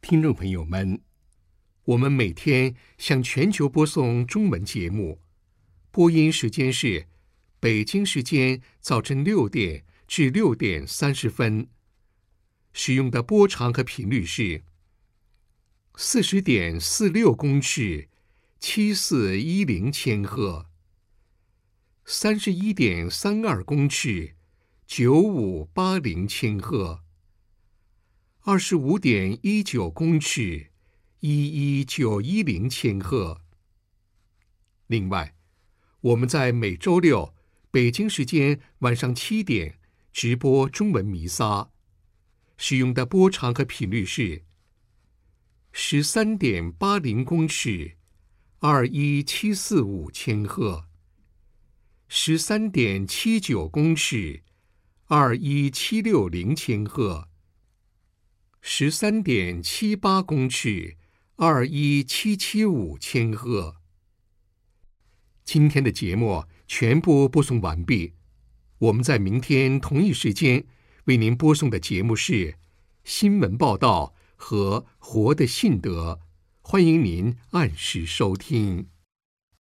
听众朋友们，我们每天向全球播送中文节目，播音时间是北京时间早晨6点至6点30分，使用的波长和频率是40.46公尺，7410千赫；31.32公尺，9580千赫；25.19公尺，11910千赫。另外，我们在每周六北京时间晚上7点直播中文弥撒，使用的波长和频率是13.80公尺，21745千赫；13.79公尺，21760千赫；13.78公尺，21775千赫。今天的节目全部播送完毕，我们在明天同一时间为您播送的节目是新闻报道和活的信德，欢迎您按时收听。